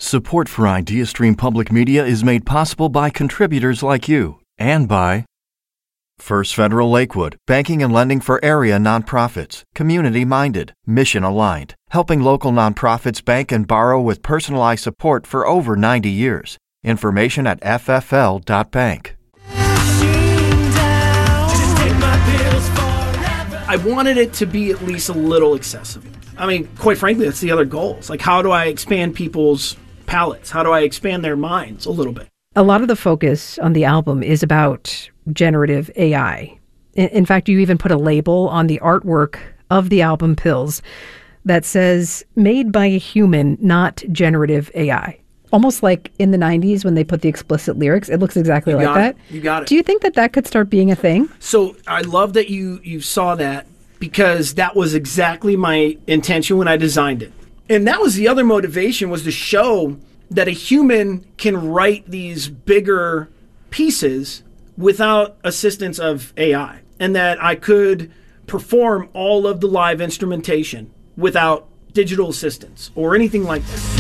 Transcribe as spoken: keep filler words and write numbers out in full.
Support for IdeaStream Public Media is made possible by contributors like you and by First Federal Lakewood, banking and lending for area nonprofits, community-minded, mission-aligned, helping local nonprofits bank and borrow with personalized support for over ninety years. Information at f f l dot bank. I wanted it to be at least a little accessible. I mean, quite frankly, that's the other goals. Like, how do I expand people's palettes? How do I expand their minds a little bit? A lot of the focus on the album is about generative A I. In fact, you even put a label on the artwork of the album Pills that says, made by a human, not generative A I. Almost like in the nineties when they put the explicit lyrics. It looks exactly like that. It. You got it. Do you think that that could start being a thing? So I love that you, you saw that, because that was exactly my intention when I designed it. And that was the other motivation, was to show that a human can write these bigger pieces without assistance of A I, and that I could perform all of the live instrumentation without digital assistance or anything like that.